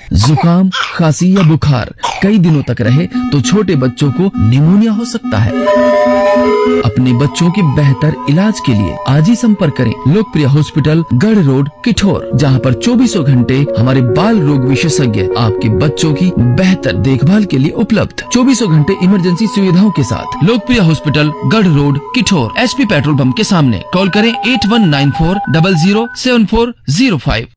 जुकाम, खांसी या बुखार कई दिनों तक रहे तो छोटे बच्चों को निमोनिया हो सकता है। अपने बच्चों के बेहतर इलाज के लिए आज ही संपर्क करें लोकप्रिय हॉस्पिटल, गढ़ रोड, किठौर, जहां पर 24 घंटे हमारे बाल रोग विशेषज्ञ आपके बच्चों की बेहतर देखभाल के लिए उपलब्ध। 24 घंटे इमरजेंसी सुविधाओं के साथ लोकप्रिय हॉस्पिटल, गढ़ road, Kithore, HP petrol pump के सामने। कॉल करें 8194007405।